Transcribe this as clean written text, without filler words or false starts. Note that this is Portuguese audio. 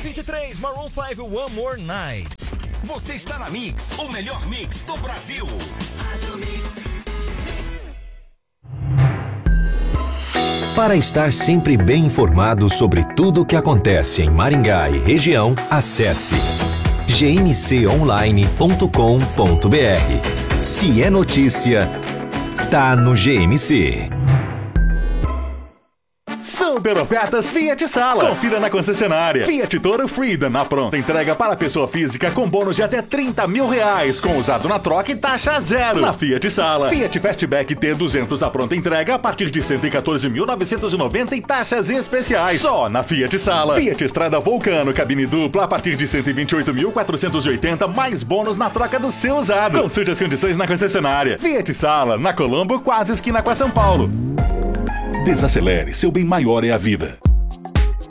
23, Maroon 5, One More Night. Você está na Mix, o melhor mix do Brasil. Rádio Mix. Para estar sempre bem informado sobre tudo o que acontece em Maringá e região, acesse gmconline.com.br. Se é notícia, tá no GMC. Super ofertas Fiat Sala. Confira na concessionária. Fiat Toro Freedom na pronta entrega para pessoa física com bônus de até R$30 mil, com usado na troca e taxa zero. Na Fiat Sala. Fiat Fastback T200 à pronta entrega a partir de R$114.990 e taxas especiais. Só na Fiat Sala. Fiat Estrada Vulcano cabine dupla a partir de R$128.480 mais bônus na troca do seu usado. Consulte as condições na concessionária. Fiat Sala, na Colombo, quase esquina com a São Paulo. Desacelere, seu bem maior é a vida.